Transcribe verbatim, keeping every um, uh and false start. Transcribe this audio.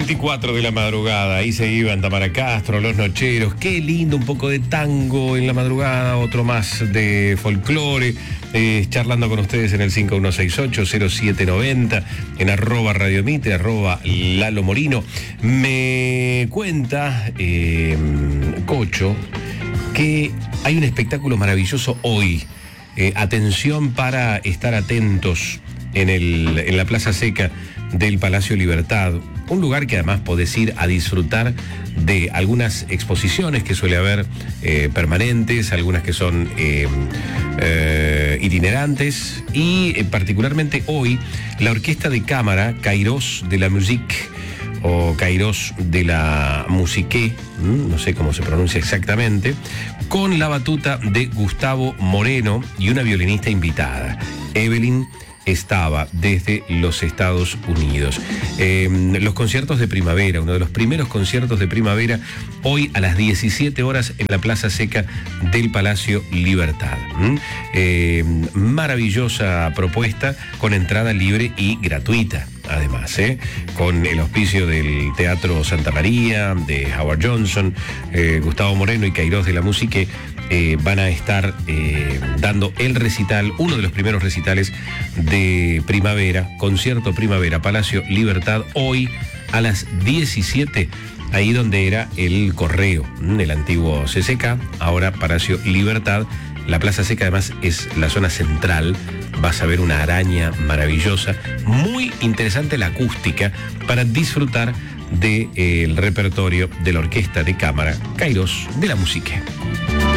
veinticuatro de la madrugada, ahí se iban Tamara Castro, Los Nocheros, qué lindo, un poco de tango en la madrugada, otro más de folclore, eh, charlando con ustedes en el cinco uno seis ocho cero siete nueve cero, en arroba Radio Mitre, arroba Lalo Morino. Me cuenta eh, Cocho que hay un espectáculo maravilloso hoy. Eh, atención para estar atentos en, el, en la Plaza Seca del Palacio Libertad, un lugar que además podés ir a disfrutar de algunas exposiciones que suele haber eh, permanentes, algunas que son eh, eh, itinerantes, y eh, particularmente hoy la Orquesta de Cámara Kairos de la Musique, o Kairos de la Musique, no sé cómo se pronuncia exactamente, con la batuta de Gustavo Moreno y una violinista invitada, Evelyn Estaba, desde los Estados Unidos. Eh, los conciertos de primavera, uno de los primeros conciertos de primavera, hoy a las diecisiete horas en la Plaza Seca del Palacio Libertad. ¿Mm? Eh, maravillosa propuesta con entrada libre y gratuita. Además, ¿eh? con el auspicio del Teatro Santa María, de Howard Johnson, eh, Gustavo Moreno y Kairos de la Musique, eh, van a estar eh, dando el recital, uno de los primeros recitales de primavera, concierto primavera, Palacio Libertad, hoy a las diecisiete, ahí donde era el Correo, el antiguo C C K, ahora Palacio Libertad. La Plaza Seca además es la zona central, vas a ver una araña maravillosa, muy interesante la acústica para disfrutar del repertorio de la Orquesta de Cámara Kairos de la Musique.